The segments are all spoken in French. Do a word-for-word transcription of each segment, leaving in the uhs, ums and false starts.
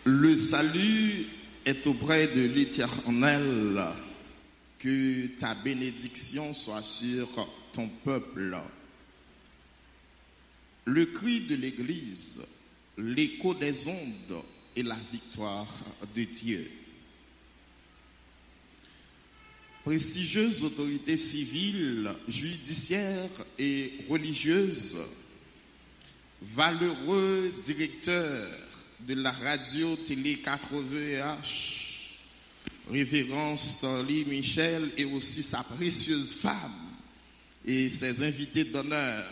Le salut est auprès de l'Éternel, que ta bénédiction soit sur ton peuple. Le cri de l'Église, l'écho des ondes et la victoire de Dieu. Prestigieuses autorités civiles, judiciaires et religieuses, valeureux directeurs de la radio-télé quatre-vingts H, révérend Storlie Michel et aussi sa précieuse femme et ses invités d'honneur,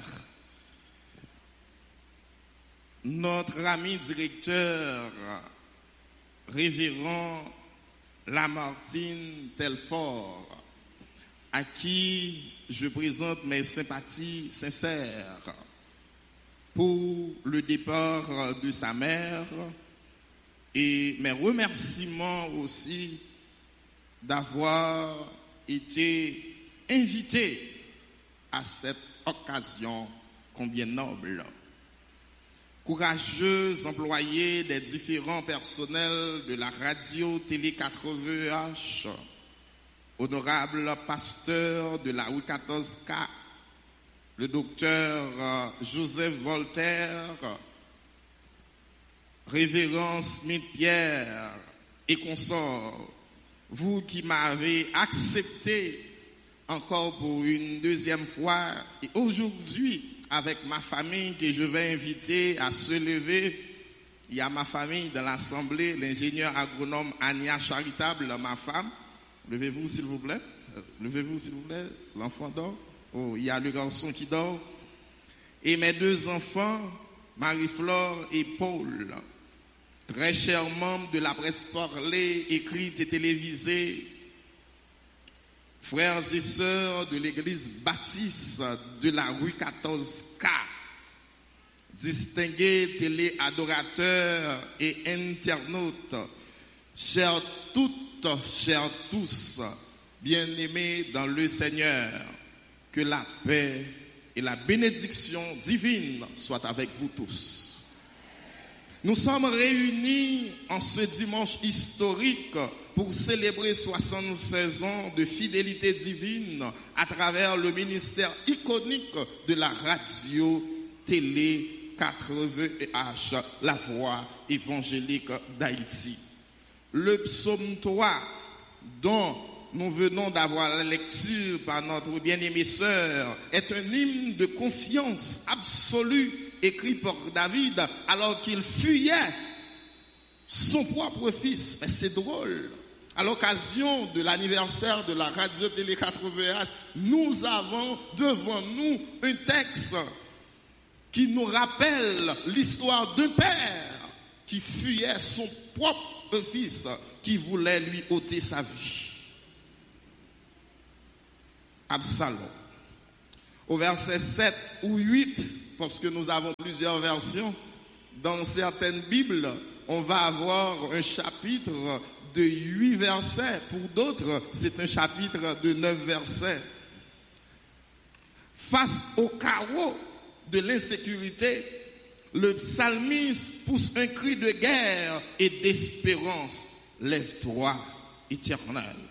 notre ami directeur, révérend Lamartine Telfort, à qui je présente mes sympathies sincères pour le départ de sa mère et mes remerciements aussi d'avoir été invité à cette occasion combien noble. Courageux employés des différents personnels de la radio-télé quatre-vingts H, honorable pasteur de la rue quatorze K, le docteur Joseph Voltaire, révérend Smith-Pierre et consorts, vous qui m'avez accepté encore pour une deuxième fois et aujourd'hui avec ma famille que je vais inviter à se lever. Il y a ma famille dans l'assemblée, l'ingénieur agronome Ania Charitable, ma femme. Levez-vous s'il vous plaît. Levez-vous s'il vous plaît. L'enfant dort. Oh, il y a le garçon qui dort. Et mes deux enfants, Marie-Flore et Paul, très chers membres de la presse parlée, écrite et télévisée, frères et sœurs de l'église baptiste de la rue quatorze K, distingués téléadorateurs et internautes, chers toutes, chers tous, bien-aimés dans le Seigneur, que la paix et la bénédiction divine soient avec vous tous. Nous sommes réunis en ce dimanche historique pour célébrer soixante-seize ans de fidélité divine à travers le ministère iconique de la radio-télé quatre-vingts H, la voix évangélique d'Haïti. Le psaume trois, dont nous venons d'avoir la lecture par notre bien-aimée sœur, est un hymne de confiance absolue écrit par David alors qu'il fuyait son propre fils. Mais c'est drôle. À l'occasion de l'anniversaire de la radio-télé quatre-vingts H, nous avons devant nous un texte qui nous rappelle l'histoire d'un père qui fuyait son propre fils, qui voulait lui ôter sa vie. Absalom. Au verset sept ou huit, parce que nous avons plusieurs versions, dans certaines Bibles, on va avoir un chapitre de huit versets. Pour d'autres, c'est un chapitre de neuf versets. Face au chaos de l'insécurité, le psalmiste pousse un cri de guerre et d'espérance. Lève-toi, Éternel.